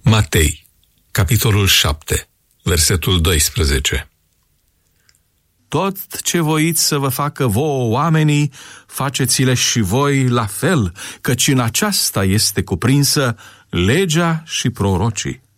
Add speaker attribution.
Speaker 1: Matei, capitolul 7, versetul 12.
Speaker 2: Tot ce voiți să vă facă vouă oamenii, faceți-le și voi la fel, căci în aceasta este cuprinsă legea și prorocii.